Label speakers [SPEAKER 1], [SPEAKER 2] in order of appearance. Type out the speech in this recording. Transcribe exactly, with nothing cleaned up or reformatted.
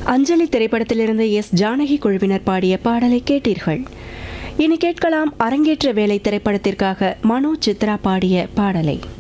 [SPEAKER 1] அஞ்சலி திரைப்படத்திலிருந்து எஸ் ஜானகி குழுவினர் பாடிய பாடலை கேட்டீர்கள். இனி கேட்கலாம் அரங்கேற்ற வேலை திரைப்படத்திற்காக மனோ சித்ரா பாடிய பாடலை.